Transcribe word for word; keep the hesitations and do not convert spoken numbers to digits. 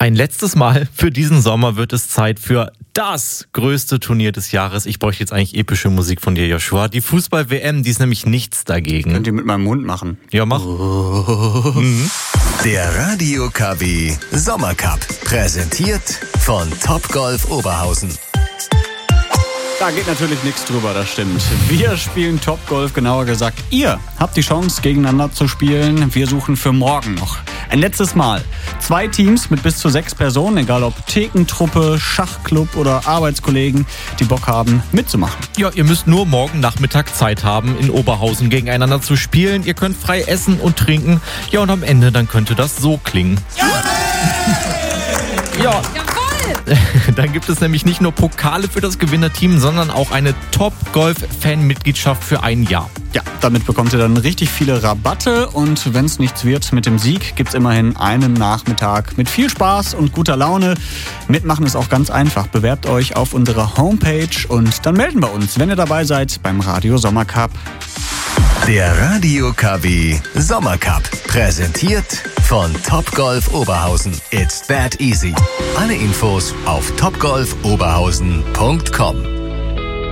Ein letztes Mal für diesen Sommer wird es Zeit für das größte Turnier des Jahres. Ich bräuchte jetzt eigentlich epische Musik von dir, Joshua. Die Fußball-W M, die ist nämlich nichts dagegen. Könnt ihr mit meinem Mund machen. Ja, mach. Oh. Mhm. Der Radio K W Sommercup, präsentiert von Topgolf Oberhausen. Da geht natürlich nichts drüber, das stimmt. Wir spielen Topgolf, genauer gesagt, ihr habt die Chance, gegeneinander zu spielen. Wir suchen für morgen noch ein letztes Mal zwei Teams mit bis zu sechs Personen, egal ob Thekentruppe, Schachclub oder Arbeitskollegen, die Bock haben, mitzumachen. Ja, ihr müsst nur morgen Nachmittag Zeit haben, in Oberhausen gegeneinander zu spielen. Ihr könnt frei essen und trinken. Ja, und am Ende, dann könnte das so klingen. Ja! Ja. Dann gibt es nämlich nicht nur Pokale für das Gewinnerteam, sondern auch eine Top-Golf-Fan-Mitgliedschaft für ein Jahr. Ja, damit bekommt ihr dann richtig viele Rabatte und wenn es nichts wird mit dem Sieg, gibt es immerhin einen Nachmittag mit viel Spaß und guter Laune. Mitmachen ist auch ganz einfach. Bewerbt euch auf unserer Homepage und dann melden wir uns, wenn ihr dabei seid beim Radio Sommercup. Der Radio K W Sommercup, präsentiert von Topgolf Oberhausen. It's that easy. Alle Infos auf topgolf oberhausen punkt com.